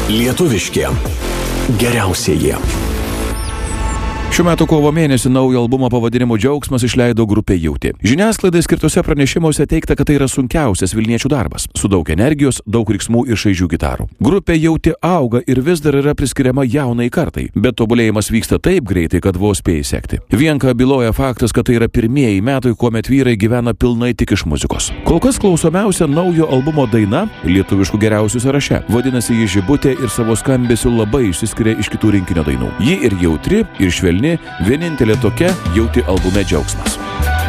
Lietuviški geriausieji. Šiuo metu kovo mėnesį naujo albumo pavadinimu Džiaugsmas išleido grupė Jauti. Žiniasklaidai skirtose pranešimuose teigta, kad tai yra sunkiausias vilniečių darbas, su daug energijos, daug riksmų ir šaižių gitarų. Grupė Jauti auga ir vis dar yra priskiriama jaunai kartai, bet tobulėjimas vyksta taip greitai, kad vos spėja sekti. Vienka byloja faktas, kad tai yra pirmieji metai, kuomet vyrai gyvena pilnai tik iš muzikos. Kol kas klausomiausia naujo albumo daina lietuviškų geriausių sąraše. Vadinasi, ji žibutė ir savo skambesiu labai išsiskiria iš kitų rinkinio dainų. Ji ir jautri, ir švelni, vienintelė tokia Jauti albume Džiaugsmas.